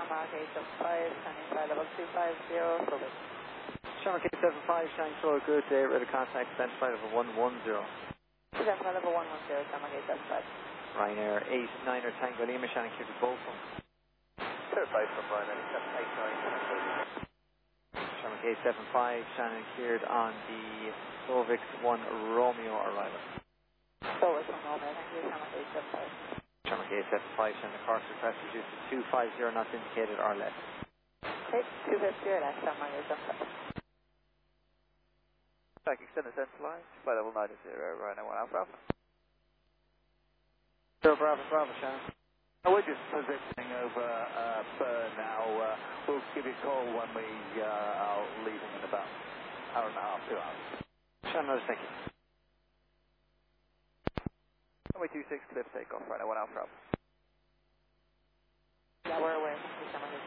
Shamrock 875, standing by level 250, Quebec. Shamrock 875, Shanghai Control, good day, ready to contact, stand by level 110. 275, level 110, Shamrock 875. Ryanair 89er Tango Lima, Shannon Cubic Bolton. Certified from Ryanair 789. Shamrock 875, Shannon cleared on the Slovix 1 Romeo arrival. Slovix 1 Romeo, thank you, Shamrock 875. Shamrock 875, Shannon course request reduced to 250, not indicated or less. Okay, 250 or less, Shamrock 875. Back extended centre line, flight level 90, Ryanair 1 Alpha Alpha. Bravo, Shannon. We're just positioning over Bern now. We'll give you a call when we are leaving in about hour and a half, 2 hours. Shannon, thank you. Runway 26, clear for takeoff, Ryanair 1 Alpha Alpha. Yeah, we're aware, thank you, Shamrock